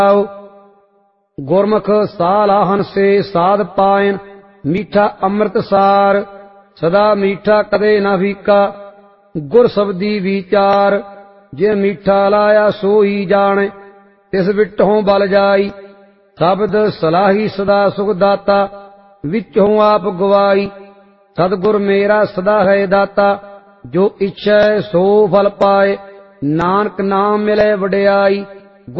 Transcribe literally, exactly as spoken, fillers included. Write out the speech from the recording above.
गुरमुख सालाहन से साध पायन मीठा अमृत सार सदा मीठा कदे न फीका गुर शब्दी विचार जे मीठा लाया सो ही जाने तिस विटों बल जाई शब्द सलाही सदा सुख दाता विचों आप गवाई सतगुर मेरा सदा है दाता जो इच्छै सो फल पाए नानक नाम मिले वडियाई।